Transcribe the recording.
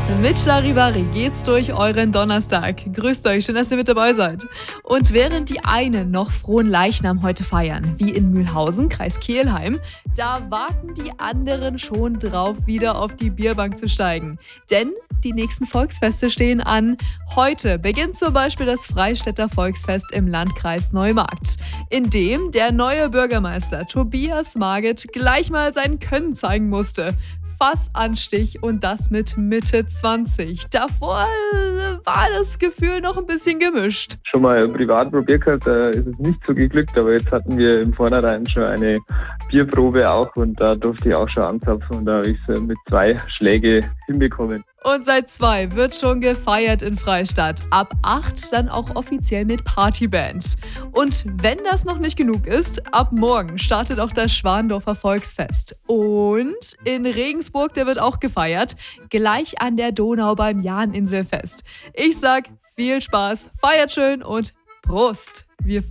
Mit Charivari geht's durch euren Donnerstag. Grüßt euch, schön, dass ihr mit dabei seid. Und während die einen noch frohen Leichnam heute feiern, wie in Mühlhausen, Kreis Kelheim, da warten die anderen schon drauf, wieder auf die Bierbank zu steigen. Denn die nächsten Volksfeste stehen an. Heute beginnt zum Beispiel das Freistädter Volksfest im Landkreis Neumarkt, in dem der neue Bürgermeister Tobias Marget gleich mal sein Können zeigen musste. Fassanstich und das mit Mitte 20. Davor war das Gefühl noch ein bisschen gemischt. Schon mal privat probiert gehabt, da ist es nicht so geglückt, aber jetzt hatten wir im Vornherein schon eine Bierprobe auch und da durfte ich auch schon anzapfen und da habe ich es mit 2 Schläge hinbekommen. Und seit 2 wird schon gefeiert in Freistadt. Ab 8 dann auch offiziell mit Partyband. Und wenn das noch nicht genug ist, ab morgen startet auch das Schwandorfer Volksfest. Und in Regensburg, der wird auch gefeiert, gleich an der Donau beim Jahninselfest. Ich sag viel Spaß, feiert schön und Prost! Wir